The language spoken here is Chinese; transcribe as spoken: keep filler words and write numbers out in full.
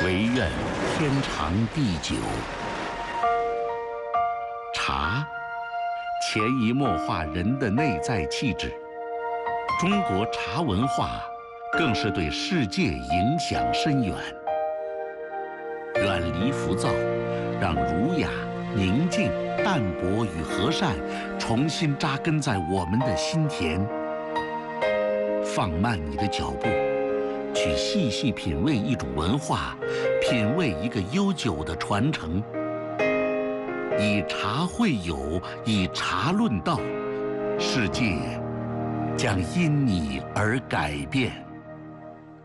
唯愿天长地久。茶，潜移默化人的内在气质。中国茶文化更是对世界影响深远。远离浮躁，让儒雅、宁静、淡泊与和善重新扎根在我们的心田。放慢你的脚步，去细细品味一种文化，品味一个悠久的传承。以茶会友，以茶论道，世界将因你而改变。